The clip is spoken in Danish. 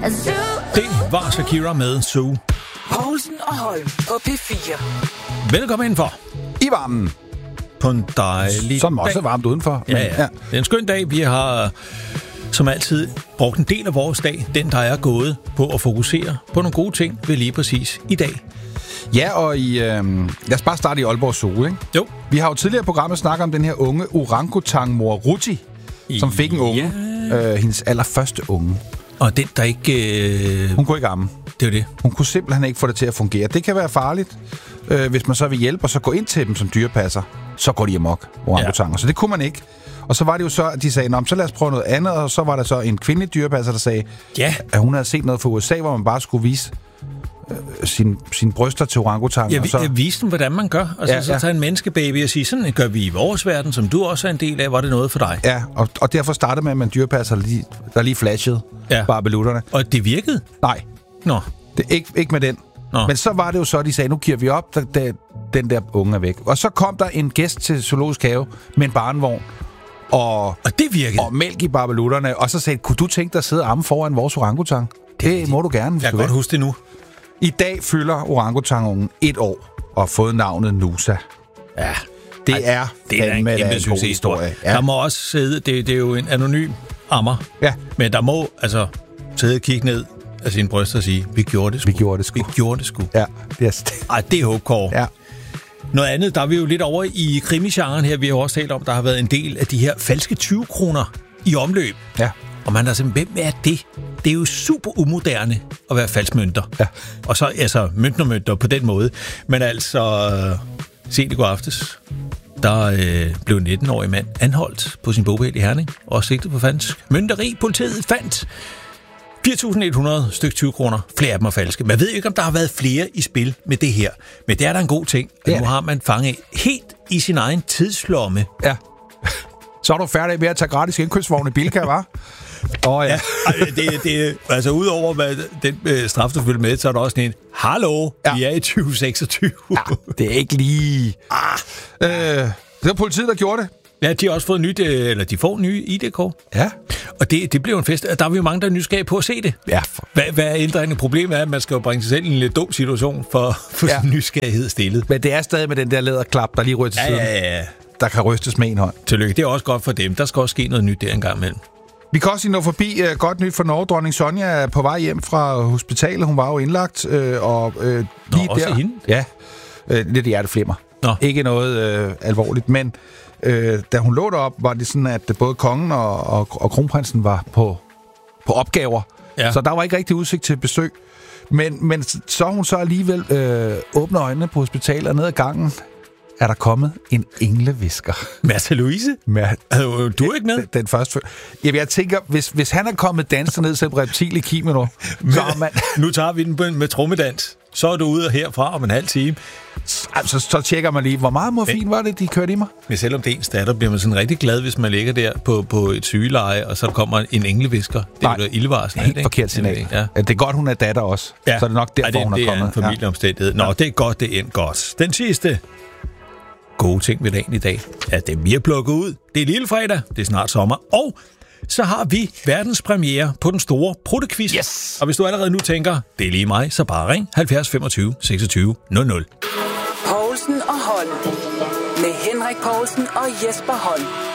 Det var Shakira med Zoo. Poulsen og Holm på P4. Velkommen indenfor. I varmen. På en dejlig Som også er varmt udenfor. Ja. Det er en skøn dag. Vi har som altid brugt en del af vores dag, den der er gået, på at fokusere på nogle gode ting ved lige præcis i dag. Ja, og lad os bare starte i Aalborg Zoo, ikke? Jo. Vi har jo tidligere i programmet snakket om den her unge orangutang-mor Ruti, som fik en unge. Hendes allerførste unge. Og den, der ikke... Hun kunne ikke amme. Det er det. Hun kunne simpelthen ikke få det til at fungere. Det kan være farligt, hvis man så vil hjælpe, og så gå ind til dem som dyrepasser. Så går de amok, orangutanger. Ja. Så det kunne man ikke. Og så var det jo så, at de sagde, så lad os prøve noget andet. Og så var der så en kvindelig dyrepasser, der sagde, at hun havde set noget fra USA, hvor man bare skulle vise sine bryster til orangutanger. Jeg viste dem, hvordan man gør. Altså, så tager en menneskebaby og siger, sådan gør vi i vores verden, som du også er en del af. Var det noget for dig? Ja, og derfor startede med, at man dyrepasser, der lige flashede barbelutterne. Og det virkede? Nej. Nå. Det, ikke med den. Nå. Men så var det jo så, de sagde, nu giver vi op, den der unge er væk. Og så kom der en gæst til Zoologisk Have med en barnevogn. Og det virkede. Og mælk i barbelutterne. Og så sagde, kunne du tænke dig at sidde og amme foran vores orangutang? Det må du gerne. Jeg kan godt huske det nu. I dag fylder orangutangungen 1 år og har fået navnet Nusa. Ja. Det er en god historie. Ja. Der må også sidde, det er jo en anonym ammer. Ja. Men der må altså sidde og kigge ned af sine bryster og sige, vi gjorde det sgu. Vi gjorde det sgu. Ja. Det er håbkår. Ja. Noget andet, der er vi jo lidt over i krimigenren her. Vi har jo også talt om, der har været en del af de her falske 20 kroner i omløb. Ja. Og man er simpelthen, hvem er det? Det er jo super umoderne at være falskmønter. Ja. Og så altså møntner på den måde. Men altså, sent i går aftes, der blev en 19-årig mand anholdt på sin bopæl i Herning og sigtet på falsk mønteri. Politiet fandt 4.100 styk 20 kroner. Flere af dem er falske. Man ved ikke, om der har været flere i spil med det her. Men det er der en god ting. Ja. Nu har man fanget helt i sin egen tidslomme. Ja. Så er du færdig med at tage gratis indkøbsvogn i Bilka, hva'? Ja. Det altså udover hvad den straf, du følger med, så er der også en hallo, vi er i 2026. Ja, det er ikke lige... det var politiet, der gjorde det. Ja, de har også fået de får nye ID-kort. Ja. Og det bliver en fest. Der er vi jo mange, der er nysgerrige på at se det. Ja. Hvad er ændringen? Problemet er, at man skal jo bringe sig selv i en lidt dum situation for sin nysgerrighed stillet. Men det er stadig med den der læderklap, der lige ryger til siden. Ja. Der kan rystes med en hånd. Tillykke. Det er også godt for dem. Der skal også ske noget nyt der en gang imellem. Vi kan også nå forbi godt nyt for Norge. Dronning Sonja er på vej hjem fra hospitalet. Hun var jo indlagt. Lige også der. Hende? Ja. Lidt hjerteflimmer. Ikke noget alvorligt, men da hun lå derop, var det sådan, at både kongen og kronprinsen var på opgaver. Ja. Så der var ikke rigtig udsigt til besøg. Men så hun så alligevel åbner øjnene på hospitalet og ned ad gangen, er der kommet en englevisker. Märtha Louise? Du er ikke med? Den første. Jamen, jeg tænker, hvis han er kommet danser ned som reptil i kimono, så er man... Nu tager vi den med trommedans. Så er du ude herfra om en halv time. Altså, så tjekker man lige, hvor meget morfin var det, de kørte i mig? Men selvom det er ens datter, bliver man sådan rigtig glad, hvis man ligger der på et sygeleje, og så kommer en englevisker. Det er jo ildvarsel. Helt forkert signal. Ja. Det er godt, hun er datter også. Ja. Så er det nok derfor, hun er kommet. Det er en familieomstændighed. Nå, det er godt, det er godt. Den sidste gode ting ved dagen i dag, at det er mere plukket ud. Det er lille fredag, det er snart sommer, og så har vi verdens premiere på den store pruttequiz. Yes! Og hvis du allerede nu tænker, det er lige mig, så bare ring 70 25 26 00. Poulsen og Holm. Med Henrik Poulsen og Jesper Holm.